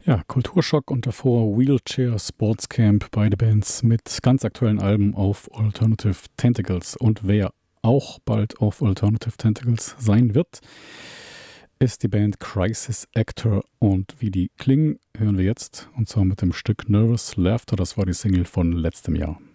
Ja, Kulturschock und davor Wheelchair Sports Camp, beide Bands mit ganz aktuellen Alben auf Alternative Tentacles. Und wer auch bald auf Alternative Tentacles sein wird, ist die Band Crisis Actor. Und wie die klingen, hören wir jetzt. Und zwar mit dem Stück Nervous Laughter. Das war die Single von letztem Jahr.